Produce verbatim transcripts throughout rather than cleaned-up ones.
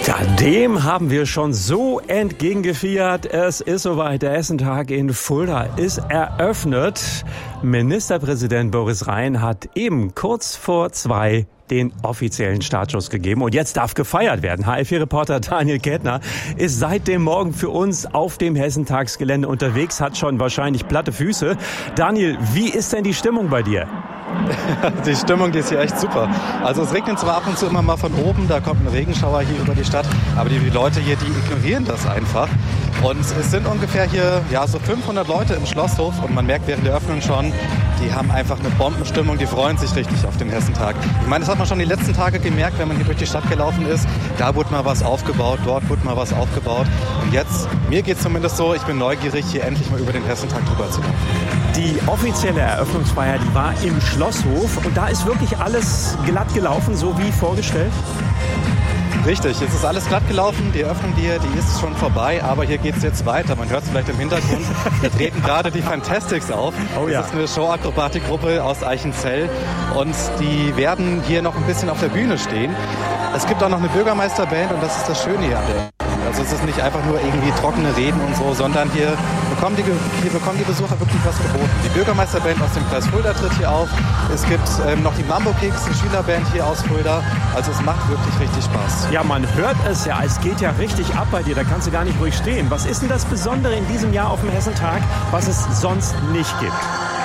Ja, dem haben wir schon so entgegengefiebert. Es ist soweit, der Hessentag in Fulda ist eröffnet. Ministerpräsident Boris Rhein hat eben kurz vor zwei den offiziellen Startschuss gegeben. Und jetzt darf gefeiert werden. H L vier-Reporter Daniel Kettner ist seit dem Morgen für uns auf dem Hessentagsgelände unterwegs, hat schon wahrscheinlich platte Füße. Daniel, wie ist denn die Stimmung bei dir? Die Stimmung, die ist hier echt super. Also es regnet zwar ab und zu immer mal von oben, da kommt ein Regenschauer hier über die Stadt, aber die, die Leute hier, die ignorieren das einfach. Und es sind ungefähr hier ja so fünfhundert Leute im Schlosshof und man merkt während der Öffnung schon, die haben einfach eine Bombenstimmung, die freuen sich richtig auf den Hessentag. Ich meine, das hat man schon die letzten Tage gemerkt, wenn man hier durch die Stadt gelaufen ist. Da wurde mal was aufgebaut, dort wurde mal was aufgebaut. Und jetzt, mir geht es zumindest so, ich bin neugierig, hier endlich mal über den Hessentag drüber zu laufen. Die offizielle Eröffnungsfeier, die war im Schlosshof und da ist wirklich alles glatt gelaufen, so wie vorgestellt? Richtig, es ist alles glatt gelaufen. Die Eröffnung hier, die ist schon vorbei, aber hier geht es jetzt weiter. Man hört es vielleicht im Hintergrund. Wir treten gerade die Fantastics auf. Oh ja. Das ist eine Showakrobatikgruppe aus Eichenzell und die werden hier noch ein bisschen auf der Bühne stehen. Es gibt auch noch eine Bürgermeisterband und das ist das Schöne hier an der. Also es ist nicht einfach nur irgendwie trockene Reden und so, sondern hier bekommen die, hier bekommen die Besucher wirklich was geboten. Die Bürgermeisterband aus dem Kreis Fulda tritt hier auf. Es gibt ähm, noch die Mambo Kicks, eine Schülerband hier aus Fulda. Also es macht wirklich richtig Spaß. Ja, man hört es ja, es geht ja richtig ab bei dir, da kannst du gar nicht ruhig stehen. Was ist denn das Besondere in diesem Jahr auf dem Hessentag, was es sonst nicht gibt?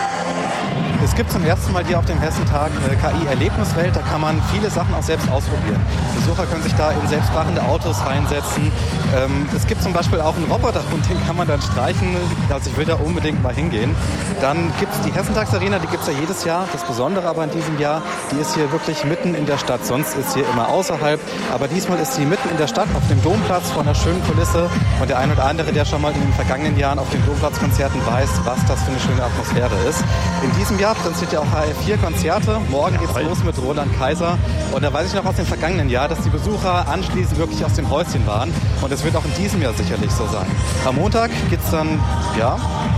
Es gibt zum ersten Mal hier auf dem Hessentag eine K I-Erlebniswelt, da kann man viele Sachen auch selbst ausprobieren. Besucher können sich da in selbstfahrende Autos reinsetzen. Ähm, es gibt zum Beispiel auch einen Roboter und den kann man dann streichen. Also ich will da unbedingt mal hingehen. Dann gibt es die Hessentagsarena, die gibt es ja jedes Jahr. Das Besondere aber in diesem Jahr, die ist hier wirklich mitten in der Stadt. Sonst ist sie immer außerhalb. Aber diesmal ist sie mitten in der Stadt auf dem Domplatz vor einer schönen Kulisse. Und der ein oder andere, der schon mal in den vergangenen Jahren auf den Domplatzkonzerten weiß, was das für eine schöne Atmosphäre ist. In diesem Jahr präsentiert ja auch H L vier Konzerte. Morgen geht's los mit Roland Kaiser. Und da weiß ich noch aus dem vergangenen Jahr, dass die Besucher anschließend wirklich aus dem Häuschen waren. Und es wird auch in diesem Jahr sicherlich so sein. Am Montag geht's dann, ja,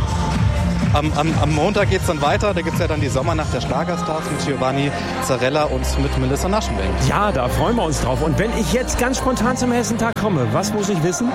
am, am, am Montag geht's dann weiter. Da gibt's ja dann die Sommernacht der Schlagerstars mit Giovanni Zarella und mit Melissa Naschenweng. Ja, da freuen wir uns drauf. Und wenn ich jetzt ganz spontan zum Hessentag komme, was muss ich wissen?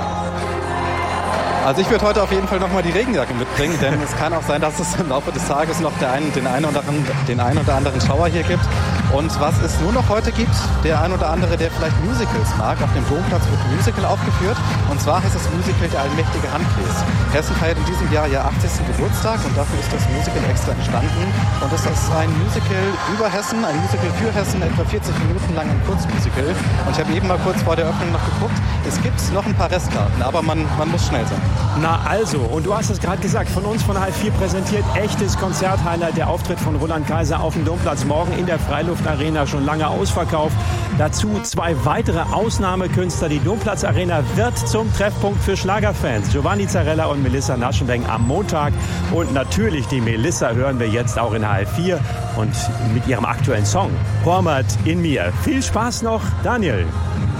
Also ich würde heute auf jeden Fall nochmal die Regenjacke mitbringen, denn es kann auch sein, dass es im Laufe des Tages noch der einen, den, einen oder anderen, den einen oder anderen Schauer hier gibt. Und was es nur noch heute gibt, der ein oder andere, der vielleicht Musicals mag, auf dem Domplatz wird ein Musical aufgeführt. Und zwar heißt das Musical Der allmächtige Handkreis. Hessen feiert in diesem Jahr ihr achtzigsten Geburtstag und dafür ist das Musical extra entstanden. Und das ist ein Musical über Hessen, ein Musical für Hessen, etwa vierzig Minuten lang ein Kurzmusical. Und ich habe eben mal kurz vor der Öffnung noch geguckt, es gibt noch ein paar Restkarten, aber man, man muss schnell sein. Na also, und du hast es gerade gesagt, von uns von H L vier präsentiert, echtes Konzerthighlight, der Auftritt von Roland Kaiser auf dem Domplatz morgen in der Freiluftarena, schon lange ausverkauft. Dazu zwei weitere Ausnahmekünstler. Die Domplatzarena wird zum Treffpunkt für Schlagerfans. Giovanni Zarella und Melissa Naschenweng am Montag. Und natürlich die Melissa hören wir jetzt auch in H L vier und mit ihrem aktuellen Song Hormat in mir. Viel Spaß noch, Daniel.